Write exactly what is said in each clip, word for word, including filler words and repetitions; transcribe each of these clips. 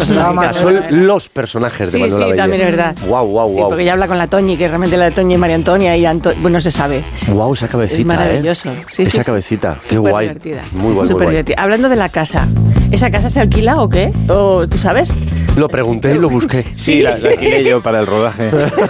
personifica, son los personajes de sí, Manuela sí, Bellez. También es verdad. Guau, guau, Sí, guau. porque ella habla con la Toñi, que realmente la Toñi es María Antonia y Anto... bueno, no se sabe. Guau, esa cabecita, Es maravilloso. ¿eh? Sí, esa sí, cabecita, sí. qué Súper guay. divertida. Muy guay, Súper muy guay. divertida. Hablando de la casa, ¿esa casa se alquila o qué? ¿O tú sabes? Lo pregunté y lo busqué. Sí, la, la alquilé yo para el rodaje.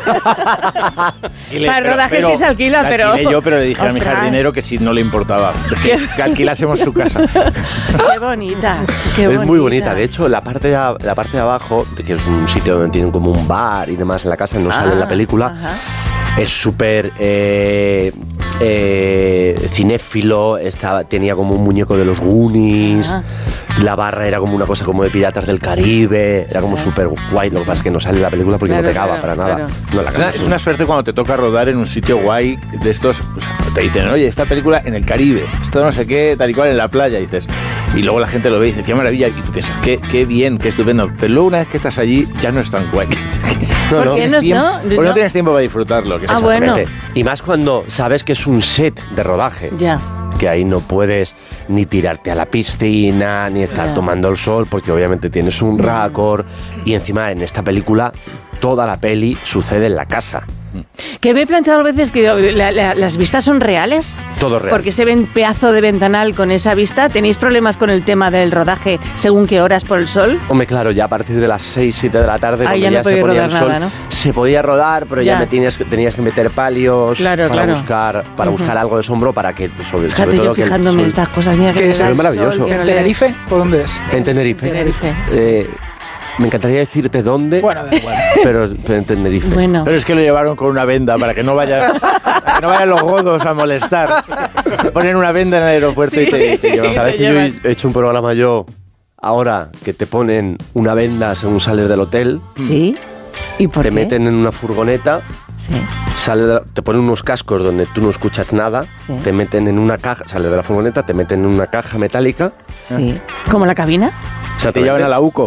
Para el rodaje sí se alquila, la pero- alquilé yo, pero le dije a mi Ostras. jardinero que si no le importaba, que, que alquilásemos su casa. Qué bonita. Qué Es muy bonita. De hecho, la parte de, a- la parte de abajo, que es un sitio donde tienen como un bar y demás en la casa, no sale en la película, Ajá. es súper eh, eh, cinéfilo. Estaba, tenía como un muñeco de los Goonies. Ah. La barra era como una cosa como de Piratas del Caribe. Era como Ostras. súper guay. Lo que pasa es que no sale en la película porque Claro, no pegaba claro, para nada. claro. No, la Es casa una, es es un- una suerte cuando te toca rodar en un sitio guay de estos. Pues, te dicen, oye, esta película en el Caribe, esto no sé qué, tal y cual en la playa, y dices. Y luego la gente lo ve y dice, qué maravilla. Y tú piensas, qué, qué bien, qué estupendo. Pero luego una vez que estás allí, ya no es tan guay. No, ¿Por no. qué Tienes no, tiempo- no? porque no No. tienes tiempo para disfrutarlo. Que es Ah, exactamente. bueno. Exactamente. Y más cuando sabes que es un set de rodaje. Ya. Que ahí no puedes ni tirarte a la piscina, ni estar Ya. tomando el sol, porque obviamente tienes un récord. Y encima en esta película, toda la peli sucede en la casa. Que me he planteado a veces que la- la- las vistas son reales. Todo real. Porque se ven pedazo de ventanal con esa vista. ¿Tenéis problemas con el tema del rodaje según qué horas por el sol? Hombre, claro, ya a partir de las seis, siete de la tarde, Ahí cuando ya ya, no se podía ponía rodar el sol, nada, ¿no? se podía rodar, pero ya, Ya. me tenías, que- tenías que meter palios Claro, para claro. buscar para Ujú. buscar algo de sombro para que, sobre, Fíjate, sobre todo yo que el fijándome en sol- estas cosas. Mira ¿Qué que es? me da Es el maravilloso. sol, que ¿En no le- Tenerife? ¿O dónde es? En Tenerife. Tenerife. Eh, me encantaría decirte dónde, Bueno, da igual. pero, pero en Tenerife. Bueno. Pero es que lo llevaron con una venda para que no vaya, para que no vayan los godos a molestar. Ponen una venda en el aeropuerto y te, te llevan. ¿Sabes te que yo llevan. he hecho un programa yo ahora que te ponen una venda según sales del hotel, ¿Sí? ¿Y por te qué? meten en una furgoneta, Sí. sale de la- te ponen unos cascos donde tú no escuchas nada, Sí. te meten en una caja, sales de la furgoneta, te meten en una caja metálica, Sí. ¿Como la cabina? o sea, Te llevan a la UCO.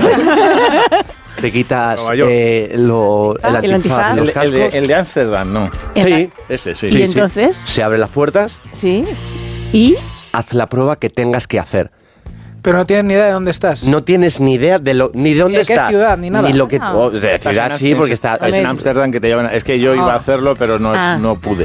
te quitas Nueva York. eh, lo, Ah, el el antifaz, antifaz. y los El, cascos. el de, el de Ámsterdam, no. Sí, Ese, sí. ¿Y sí, sí. entonces? Se abren las puertas, Sí. ¿Y? haz la prueba que tengas que hacer. Pero no tienes ni idea de dónde estás. No tienes ni idea de lo, ni de dónde de qué estás. ciudad, ni nada. lo que, Ah. oh, de Estás ciudad en sí, Ámsterdam, porque está... Es en Ámsterdam que te llevan. Es que yo iba Ah. a hacerlo, pero no, Ah. no pude.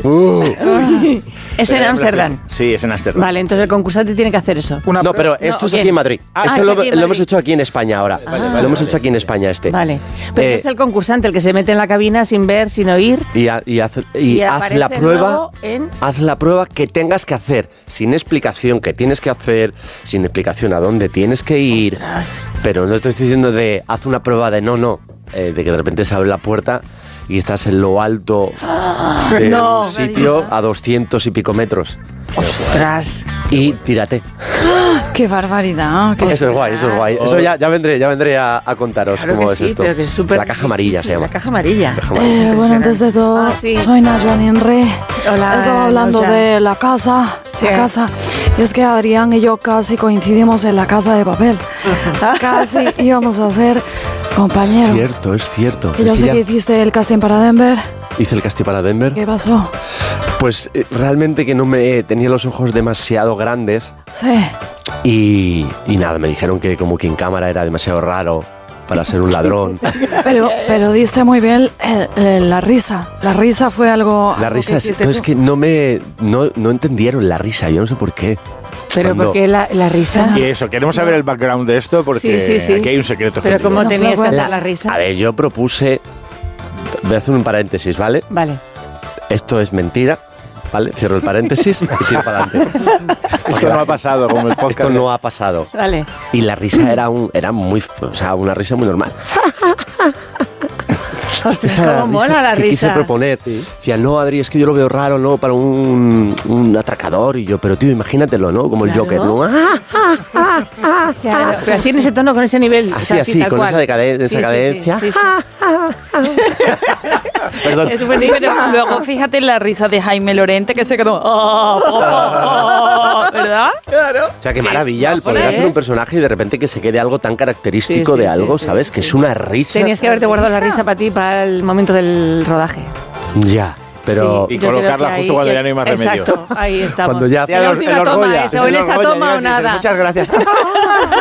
Es en Pero- Ámsterdam. Sí, es en Ámsterdam. Vale, entonces el concursante tiene que hacer eso. Una No, prueba- pero esto No, es ¿o aquí quién? en Madrid. Ah, esto es lo, aquí en lo hemos Madrid. hecho aquí en España ahora. Vale, lo vale, hemos vale. hecho aquí en España este. Vale. Pero Eh, es el concursante, el que se mete en la cabina sin ver, sin oír. Y, ha- y haz, y Y haz la aparece prueba. luego en- Haz la prueba que tengas que hacer, sin explicación que tienes que hacer, sin explicación a dónde tienes que ir. Ostras. Pero no estoy diciendo de haz una prueba de no, no, eh, de que de repente se abre la puerta y estás en lo alto de no. un sitio a doscientos y pico metros. Ostras. Y tírate. ¡Qué barbaridad! qué Eso es guay, eso es guay. Eso ya, ya vendré, ya vendré a, a contaros Claro cómo que es sí, esto. pero que es súper La caja amarilla se difícil, llama. La caja amarilla. Caja amarilla. Eh, bueno, antes de todo, Ah, sí. soy Najwa Ninre. Hola, Estaba hablando Najwa. de la casa. Sí. La casa. Y es que Adrián y yo casi coincidimos en la casa de papel. Casi íbamos a ser compañeros. Es cierto, es cierto. Y yo Es sé que que ya hiciste el casting para Denver. hice el casting para Denver. ¿Qué pasó? Pues eh, realmente que no me tenía los ojos demasiado grandes Sí. y, y nada, me dijeron que como que en cámara era demasiado raro para ser un ladrón. Pero, pero diste muy bien el- el- la risa. La risa fue algo. La algo risa que es, hiciste no, es tú. que no me no, no entendieron la risa, yo no sé por qué. Pero Cuando- ¿por qué la, la risa? Y eso, queremos saber el background de esto porque Sí, sí, sí. aquí hay un secreto. Pero escondido. ¿cómo No tenías fue que hacer buena. la risa? A ver, yo propuse, voy a hacer un paréntesis, ¿vale? Vale. Esto es mentira, ¿vale? Cierro el paréntesis y tiro para adelante. Esto no ha pasado como el podcast. Esto no ha pasado. Vale. Y la risa era un era muy, o sea, una risa muy normal. Ostras, Esa era cómo mola la que quise risa. proponer. Decía, no, Adri, es que yo lo veo raro, ¿no? Para un, un atracador. Y yo, pero tío, imagínatelo, ¿no? Como el Claro. Joker, ¿no? ¡Ah! Claro, pero así en ese tono, con ese nivel. Así, o sea, así, tal con cual. esa decade- Sí, esa sí, cadencia. sí, sí, sí. Perdón. Es Sí, buenísimo. pero luego fíjate en la risa de Jaime Lorente que se quedó. "Oh, oh, oh", ¿verdad? Claro. O sea, qué maravilla el Joder, poder hacer ¿eh? un personaje y de repente que se quede algo tan característico Sí, sí, de sí, algo, sí, ¿sabes? sí, Que sí. es una risa. Tenías que haberte guardado la risa para ti, para el momento del rodaje. Ya, pero... Sí, Y yo creo colocarla que justo cuando ya no hay más remedio. Exacto, ahí estamos. Cuando ya- En la el última Orgoya, toma, eso, el en esta Orgoya, toma ya o dices, nada. Muchas gracias.